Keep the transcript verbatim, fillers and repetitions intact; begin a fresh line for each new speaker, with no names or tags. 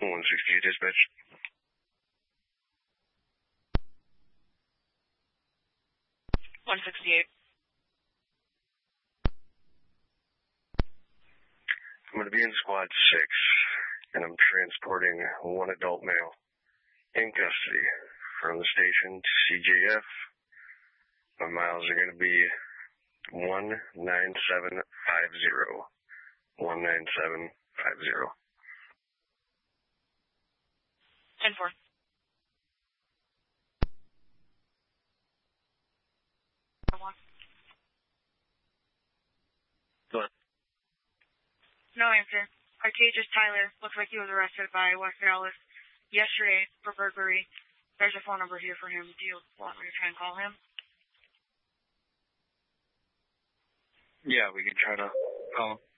one sixty-eight dispatch.
one sixty-eight.
I'm going to be in squad six, and I'm transporting one adult male in custody from the station to C J F. My miles are going to be one nine seven five zero. one nine seven five zero.
ten four.
Go on.
No answer. Artagius Tyler looks like he was arrested by West Dallas yesterday for burglary. There's a phone number here for him. Do you want me to try and call him?
Yeah, we can try to call him.